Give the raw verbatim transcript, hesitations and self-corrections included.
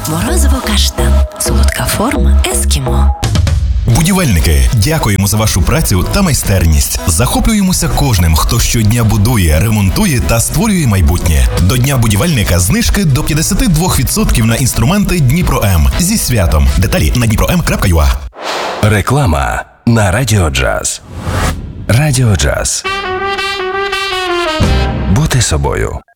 Морозиво каштан. Солодка форма ескімо. Будівельники, дякуємо за вашу працю та майстерність. Захоплюємося кожним, хто щодня будує, ремонтує та створює майбутнє. До Дня будівельника знижки до п'ятдесят два відсотки на інструменти Дніпро-М. Зі святом. Деталі на дніпро ем крапка ю а. Реклама на Радіо Джаз. Радіо Джаз. Бути собою.